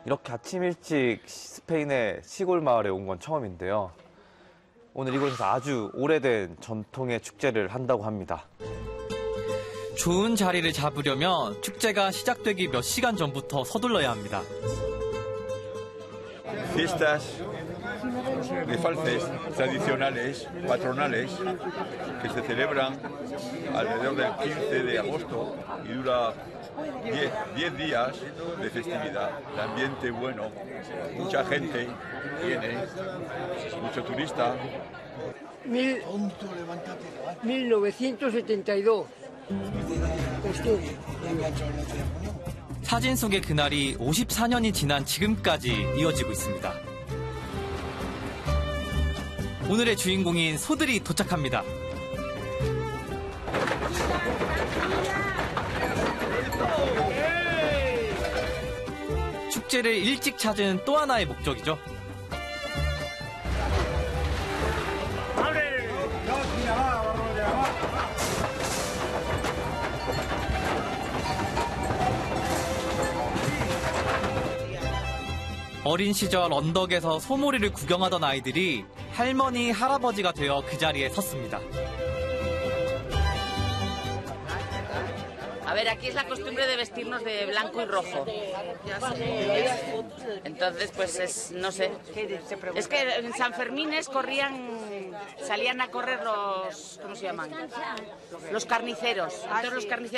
이렇게 아침 일찍 스페인의 시골 마을에 온 건 처음인데요. 오늘 이곳에서 아주 오래된 전통의 축제를 한다고 합니다. 좋은 자리를 잡으려면 축제가 시작되기 몇 시간 전부터 서둘러야 합니다. Fiestas de falces tradicionales, patronales, que se celebran alrededor del 15 de agosto y dura 10 días de festividad. El ambiente bueno, mucha gente viene, mucho turista. 1972. 사진 속의 그날이 54년이 지난 지금까지 이어지고 있습니다. 오늘의 주인공인 소들이 도착합니다. 축제를 일찍 찾은 또 하나의 목적이죠. 어린 시절 언덕에서 소몰이를 구경하던 아이들이 할머니, 할아버지가 되어 그 자리에 섰습니다. A ver, aquí es la costumbre de vestirnos de blanco y rojo. Entonces, pues no sé. Es que en San Fermines salían a correr los, ¿cómo se llaman? Los carniceros. Entonces los carniceros